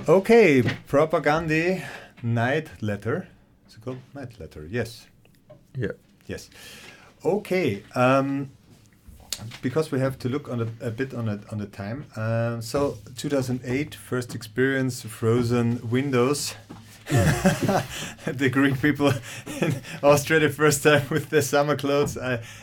Okay, Propaganda Night Letter. Is it called Night Letter? Yes. Yeah. Yes. Okay. Because we have to look on a bit on the time. So 2008, first experience frozen windows. The Greek people in Austria the first time with their summer clothes.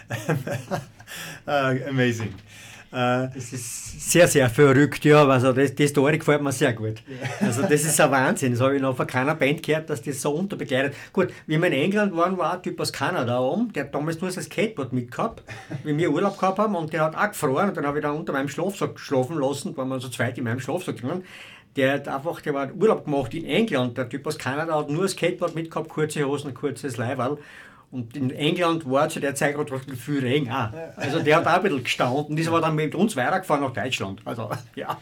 Amazing. Das ist sehr, sehr verrückt, ja. Also die Story gefällt mir sehr gut. Also das ist ein Wahnsinn. Das habe ich noch von keiner Band gehört, dass das so unterbegleitet. Gut, wie wir in England waren, war ein Typ aus Kanada oben, der hat damals nur sein Skateboard mitgehabt, wie wir Urlaub gehabt haben, und der hat auch gefroren, und dann habe ich da unter meinem Schlafsack schlafen lassen, waren wir so zweit in meinem Schlafsack drin. Der war Urlaub gemacht in England. Der Typ aus Kanada hat nur ein Skateboard mitgehabt, kurze Hosen, kurzes Leiberl. Und in England war zu der Zeit gerade viel Regen auch. Also der hat auch ein bisschen gestanden. Dieser war dann mit uns weitergefahren nach Deutschland. Also, ja.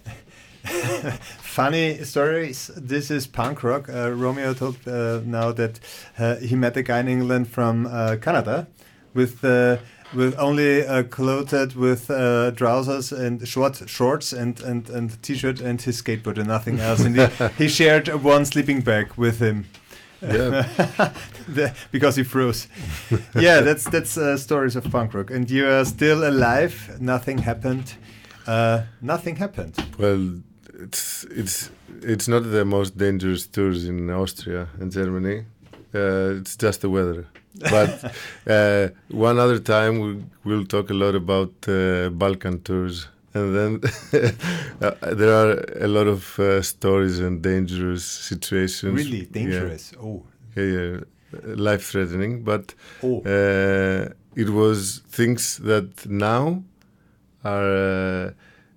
Funny stories. This is punk rock. Romeo told now that he met a guy in England from Canada with only clothed with trousers and shorts and t-shirt and his skateboard and nothing else. And he shared one sleeping bag with him. Yeah. Because he froze. Yeah, that's stories of punk rock. And you are still alive. Nothing happened. Nothing happened. Well, it's not the most dangerous tours in Austria and Germany. It's just the weather. But one other time we'll talk a lot about Balkan tours. And then there are a lot of stories and dangerous situations. Really dangerous? Yeah. Oh. Yeah, life-threatening. But it was things that now are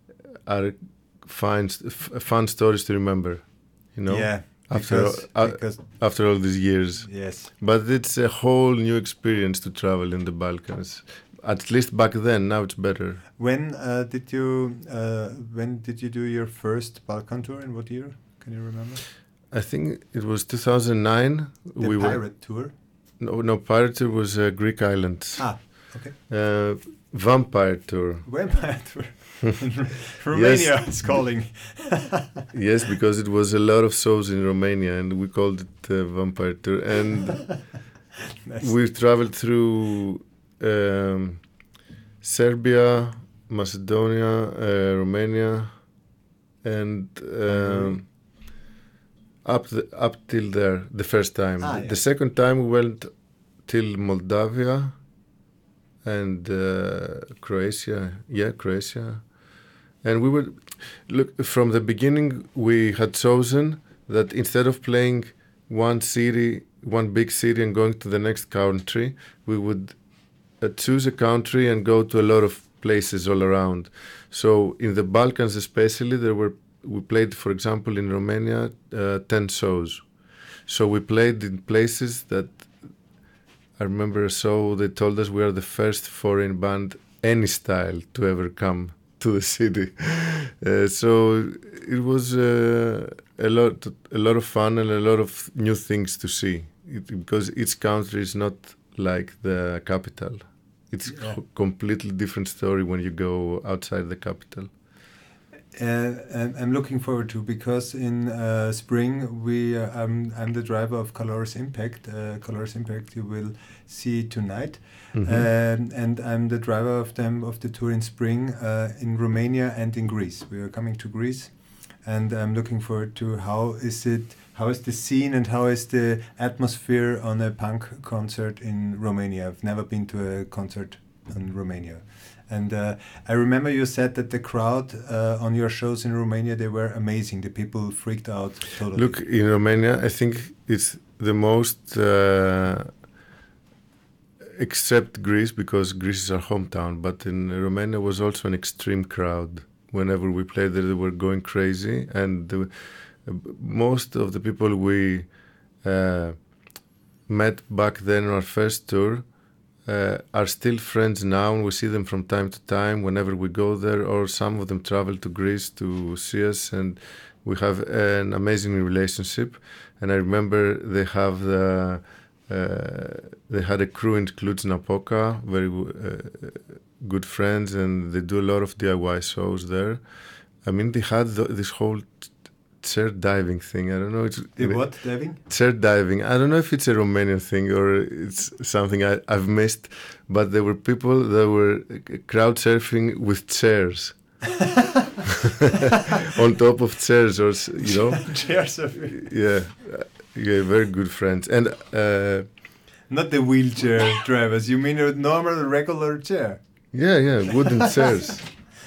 fun stories to remember. You know. Yeah. After all these years. Yes. But it's a whole new experience to travel in the Balkans. At least back then. Now it's better. When did you do your first Balkan tour? In what year? Can you remember? I think it was 2009. The pirate tour? No, pirate tour was Greek islands. Ah, okay. Vampire tour. Vampire tour. Romania is calling. Yes, because it was a lot of shows in Romania, and we called it Vampire tour. And Nice. we traveled through Serbia, Macedonia, Romania, and up till there the first time. Yeah. The second time we went till Moldavia and Croatia. Yeah, Croatia. And we would look from the beginning. We had chosen that instead of playing one big city and going to the next country, we would choose a country and go to a lot of places all around. So in the Balkans especially, we played, for example, in Romania, 10 shows. So we played in places that, I remember a show, they told us we are the first foreign band, any style, to ever come to the city. So it was a lot of fun and a lot of new things to see. Because each country is not like the capital. It's a completely different story when you go outside the capital. And I'm looking forward to, because in spring I'm the driver of Colores Impact. Colores Impact you will see tonight, and I'm the driver of the tour in spring in Romania and in Greece. We are coming to Greece, and I'm looking forward to how is the scene and how is the atmosphere on a punk concert in Romania. I've never been to a concert in Romania. And I remember you said that the crowd on your shows in Romania, they were amazing. The people freaked out totally. Look, in Romania, I think it's the most, except Greece, because Greece is our hometown, but in Romania was also an extreme crowd. Whenever we played there, they were going crazy. And most of the people we met back then on our first tour are still friends now, and we see them from time to time whenever we go there, or some of them travel to Greece to see us, and we have an amazing relationship. And I remember they had a crew in Cluj-Napoca, very good friends, and they do a lot of DIY shows there. I mean, they had this whole chair diving thing. I don't know. It's The what diving? Chair diving. I don't know if it's a Romanian thing or it's something I've missed. But there were people that were crowd surfing with chairs. On top of chairs, or chair surfing. Yeah, very good friends. And not the wheelchair drivers. You mean a normal, regular chair? Yeah, wooden chairs.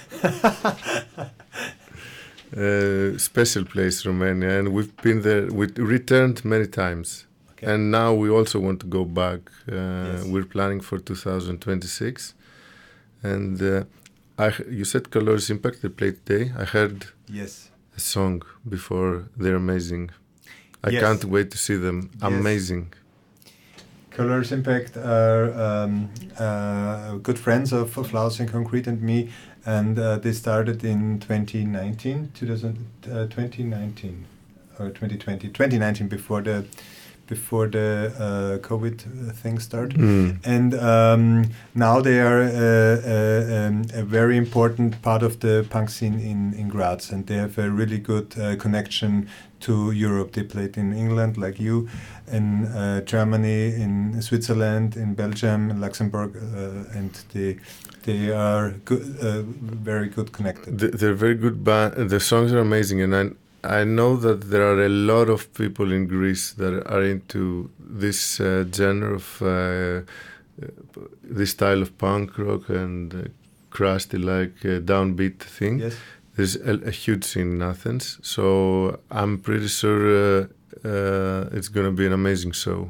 Special place, Romania, and we've been there. We returned many times, and now we also want to go back. Yes. We're planning for 2026, and you said Colors Impact. They played today. I heard a song before. They're amazing. I can't wait to see them. Yes. Amazing. Colors Impact are good friends of Flowers in Concrete and me. And they started in 2019 or 2019, before the COVID thing started. And now they are a very important part of the punk scene in Graz, and they have a really good connection to Europe. They played in England, like you, in Germany, in Switzerland, in Belgium, in Luxembourg, and they are good, very good connected. They're very good band. The songs are amazing, and I know that there are a lot of people in Greece that are into this genre of this style of punk rock and crusty, like downbeat thing. Yes. There's a huge scene in Athens, so I'm pretty sure it's going to be an amazing show.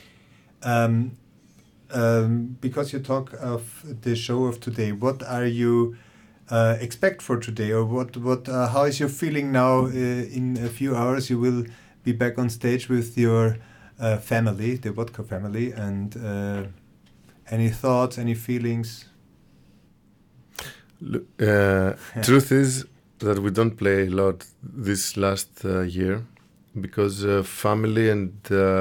Because you talk of the show of today, what are you expect for today, or what? How is your feeling now? In a few hours, you will be back on stage with your family, the Vodka family, and any thoughts, any feelings? Truth is that we don't play a lot this last year because family and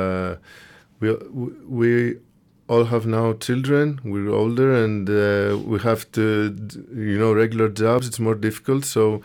we all have now children. We're older and we have to, regular jobs. It's more difficult. So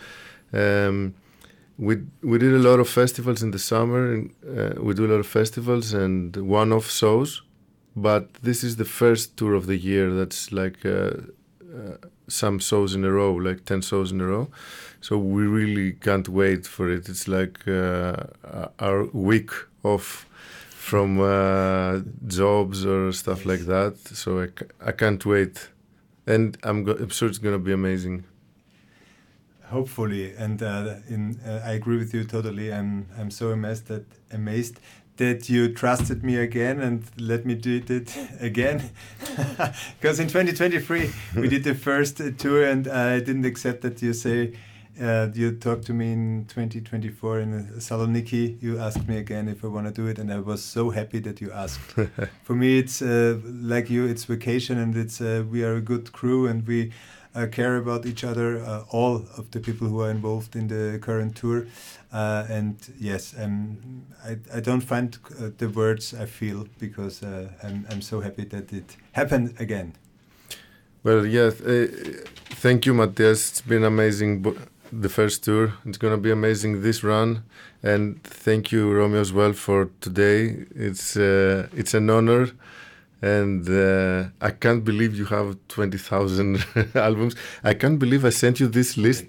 we did a lot of festivals in the summer. And, we do a lot of festivals and one-off shows. But this is the first tour of the year that's like some shows in a row, like 10 shows in a row. So we really can't wait for it. It's like our week off from jobs or stuff like that. So I can't wait. And I'm sure it's going to be amazing. Hopefully. And I agree with you totally. I'm so amazed that you trusted me again and let me do it again. Because in 2023 we did the first tour and I didn't accept that you say you talked to me in 2024 in Saloniki. You asked me again if I want to do it, and I was so happy that you asked. For me, it's like you, it's vacation, and it's we are a good crew, and we care about each other, all of the people who are involved in the current tour. And yes, I don't find the words I feel, because I'm so happy that it happened again. Well, yes, thank you, Matthias. It's been amazing. The first tour. It's going to be amazing, this run. And thank you, Romeo, as well, for today. It's an honor. And I can't believe you have 20,000 albums. I can't believe I sent you this list.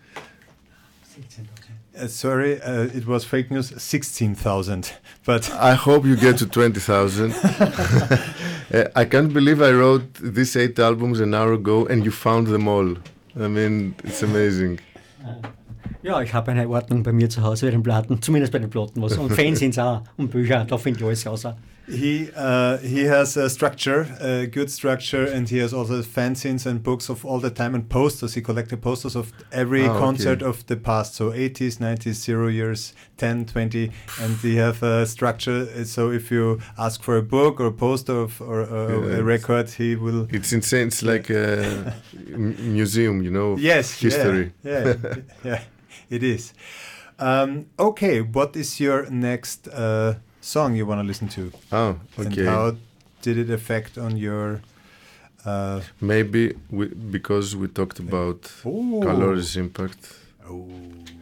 Sorry, it was fake news, 16,000. But I hope you get to 20,000. I can't believe I wrote these 8 albums an hour ago and you found them all. I mean, it's amazing. Ja, ich habe eine Ordnung bei mir zu Hause bei den Platten, zumindest bei den Platten. Und Fanzines auch und Bücher, da finde ich alles raus. He has a structure, a good structure, and he has also fanzines and books of all the time and posters. He collected posters of every concert of the past, so 80s, 90s, 0 years, 10, 20, and he have a structure. So if you ask for a book or a poster or a record, he will... It's insane. It's like a museum, Yes, history. Yeah, it is. Okay, what is your next... song you want to listen to? Oh, okay. And how did it affect on your... Maybe because we talked about Colors Impact. Oh.